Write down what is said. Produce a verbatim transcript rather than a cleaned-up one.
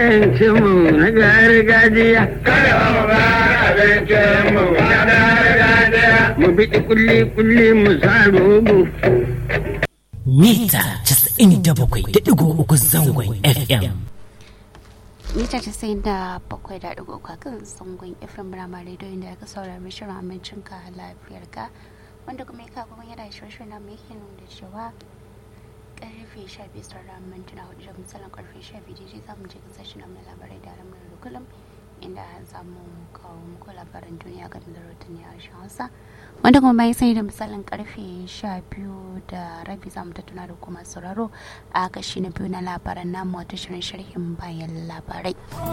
abincinmu na gargajiya. Kada mu bar abincinmu na gargajiya. Mu biɗi kulli-kulli mu sa rogo. Mita casa'in da bakwai da ɗigo uku zangon F M. Mita casa'in da bakwai da ɗigo uku kan zangon F M Rama Radio inda aka saurari shirin amincinka lafiyarka wanda kuma ya kawo yana shirye-shirye na mai nuna cewa karfe sha biyu sauran mintuna hudu da misalin karfe sha biyu daidai za mu je kan sashi na mai labarai da alamar da kullum inda za mu kawo muku labaran duniya game da rahotanni a harshen Hausa wanda kuma bayan sani da misalin karfe sha biyu da rabi za mu tattuna da kuma sauraro a kashi na biyu na labaran namu wata shirin sharhin bayan labarai.